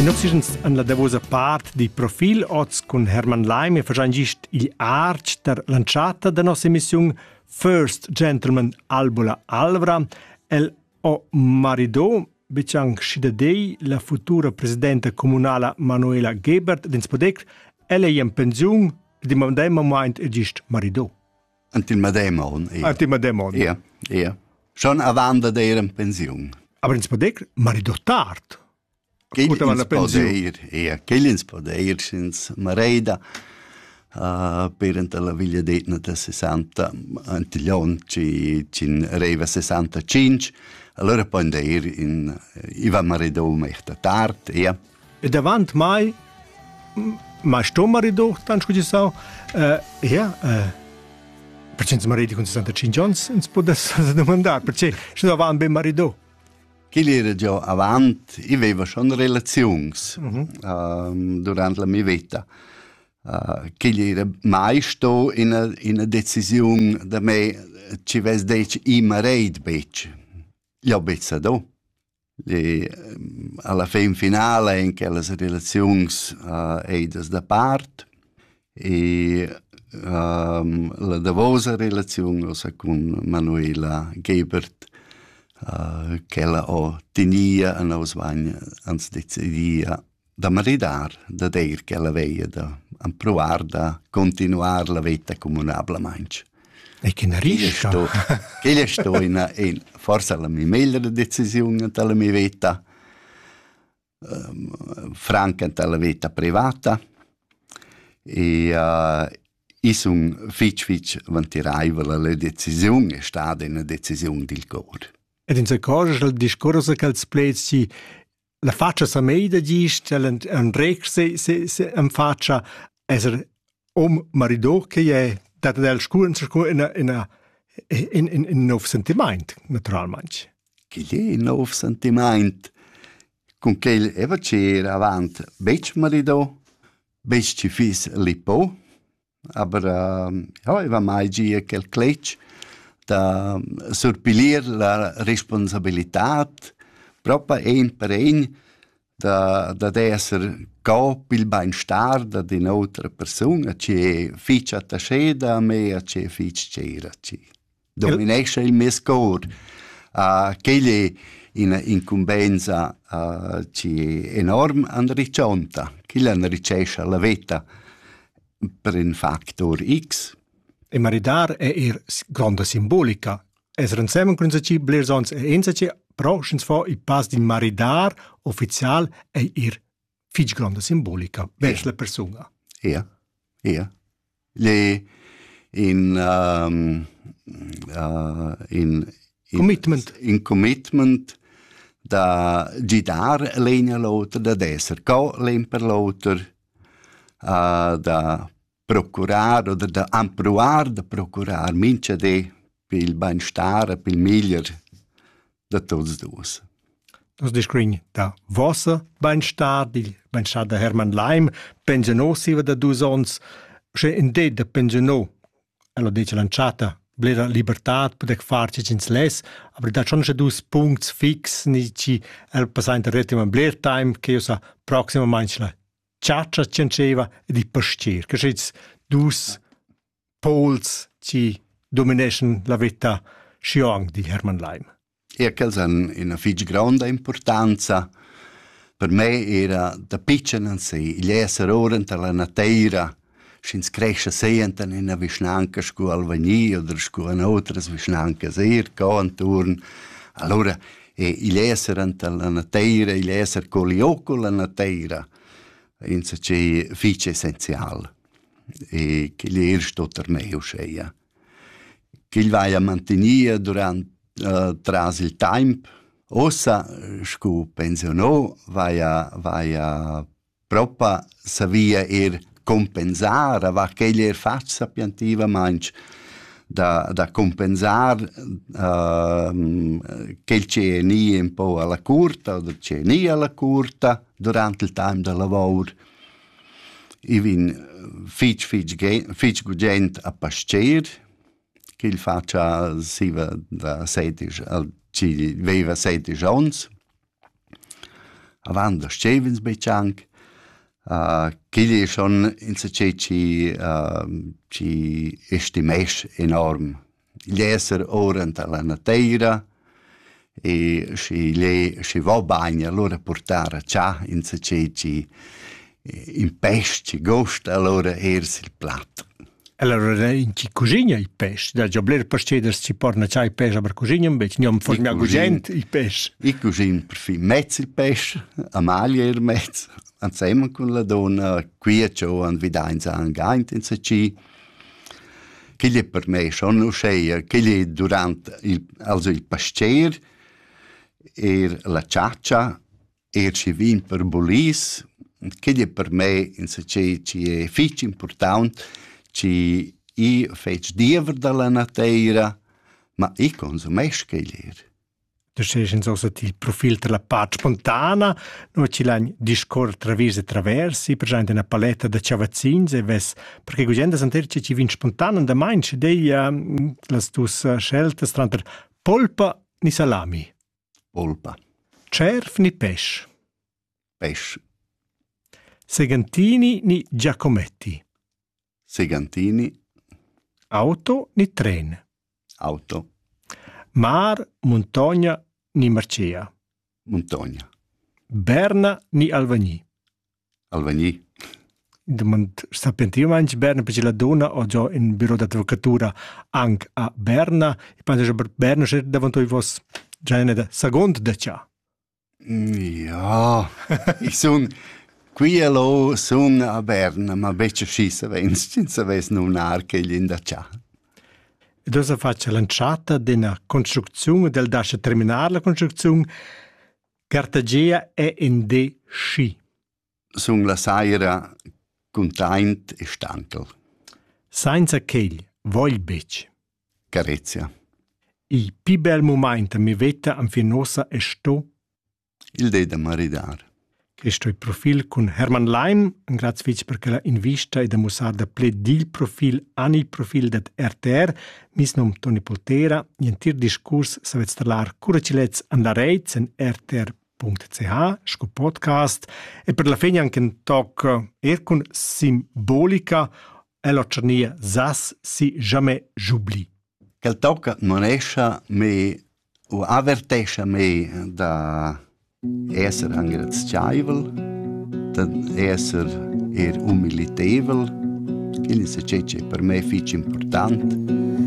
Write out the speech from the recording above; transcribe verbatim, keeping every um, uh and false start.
Inopsistens an la davosa part di profil oz con Hermann Leim e facciamo gist il arch der lanciata da nostra emissione First Gentleman Albula Alvra el o marido biciang scidadei la futura presidente comunale Manuela Gebert dins podec elle è in pensione di madema moment e gist marido. Antil mademon. Antil mademon. Ja, ja. Schon avanda der in pensione. Aber dins podec marido tard. Quelli poder, ja, quelli poder sins mareda uh, per la viglia d'etna da sessanta antiglion ci ci reva sessantacinque allora poi der in iva marido mechta tard ja e davant mai ma sto marido tan scusi so uh, ja uh, perché maridi con sessantacinque Jones ins podes domandar perché sto davant ben marido. Chi era già avanti, io avevo schon relazioni mm-hmm. um, durante la mia vita. Uh, chi era mai sto in una, in una decisione da me, ci avesse detto, io mi reid becce. Io ho bezza do. Le, alla fine finale, in quelle relazioni, uh, eidas da parte, e um, la davosa relazione con Manuela Gebert, Uh, che ella o tenia a nos vagna ans decidia da maridar, da dir che ella veia da provar da continuar la vita comunabla manch. E che narisca! Che ella sto in, in forse la mia migliore decisione della mia vita, um, franca della vita privata, e uh, io sono fitch fitch vantiraiva la decisione è stata una decisione del cuore. Ed in se cosa il discorso che els plezzi la faccia sa meida gist, un rec se se se am faccia esser om marido che è dat del scur in in in in in nov sentiment naturalmente. Che è nov sentiment con che eva c'era avanti bec marido bec ci fis lipo aber uh, ja eva mai gi quel cletch da surpilir la responsabilità proprio ein per ein da da esser copil beinstar da di un'altra persona che fitch attaché da me che fitch c'era ci dominesce il mio score uh, che gli in incumbenza uh, ci enorm anriccionta che l'anricesce la vita per un factor X. E maridar è ir grande simbolica. Esser insieme con ci blersons e ensaci proschens fo il pas di maridar ufficial è ir fich grande simbolica vers la persona. Ja, ja. Le in um, uh, in, in commitment in commitment da gidar legna l'altro da esser co len per l'altro uh, da procurar oder da amproar da procurar mincha de pil beinstar pil miglior da tots dus. Das descrin da vossa beinstar di beinstar da Hermann Leim pensionò siva da dus ons che in de da pensionò allo dice lanciata blera libertà podec farci ins les aber da schon che dus punts fix ni ci el passante relativamente bler time che io sa prossima manchla ciaccia cianceva e di pastir, che c'è dus pols ci domination la vita sciong di Hermann Leim. E che hanno una fig grande importanza per me era da piccolo in sé, gli essere orante alla natura, si cresce sempre in una vicinanca scu Alvagni o scu in altre vicinanche ser, contorno. Allora, e gli essere alla natura, gli essere con gli occhi alla natura, in se c'è fice essenziale e che gli è stato mio scheia che gli vai a mantenere durante uh, tras il tempo ossa scu pensionò vai a vai a proprio savia er compensare va che gli er faccia piantiva manch da da compensare uh, che c'è ni un po' alla curta o c'è ni alla curta durante il tempo del lavoro. Io vin fitch fitch fitch gugent a pascer che il faccia siva da sedici al ci veva sedici ons avant da Stevens Bechank, uh, che è schon in se che ci uh, ci estimesh enorm. Gli esser orant alla nateira e si le si va bagna allora portare cià in se che ci in pesce ci gosta allora ers il plat. Allora in ci cucina il pesce, da giobler per ceders ci porna cià il pesce per cucina invece non forse a gente il pesce. I cucina per fi mezzo il pesce, Amalia er mezzo, insieme con la donna qui ciò an vidainza an gaint in se ci che gli per me sono uscei che gli durante il also il pascer er la ciaccia er ci vin per bolis che gli per me in se ci ci è fich important ci i fech diever dalla nateira ma i consumesch che gli Tu sei in so il profil della parte spontana, noi ci l'hanno discorso traverso e traversi, per esempio una paletta di ciavazzins e ves, perché gente sentire ci viene spontanea da mai, ci dei uh, le tue scelte tra polpa ni salami. Polpa. Cerf ni pesce. Pesce. Segantini ni giacometti. Segantini. Auto ni tren. Auto. Mar, montagna ni marcea. Montagna. Berna ni Alvagni. Alvagni. Demand sta pentiu manch Berna perché la donna ho già in bureau d'avvocatura anche a Berna e penso che per Berna c'è davanti a vos già ne secondo da cià. Ja, ich son qui a lo son a Berna, ma becce scissa vens, senza ves non arche in da cià. E dosa faccia lanciata della costruzione del dascia terminare la costruzione Cartagea è in de sci. Son la saira containt e stankel. Senza chegl, voglio bec. Carezia. I più bel momento mi vetta am fienosa e sto. Il de da maridar. Questo è il profilo con Herman Leim, grazie perché la invista e da musar da pledil profil ani il profil dat R T R, mis nom Toni Poltera, in tir discurs savet stalar curacilets an la reiz en r t r punct c h, sco podcast, e per la fine anche un toc er con simbolica e la cernia sas si jamais j'oublie. Quel toc non esce me, o avertesce me da esser angrazciavel, da esser er umilitevel, che se c'è per me è importante.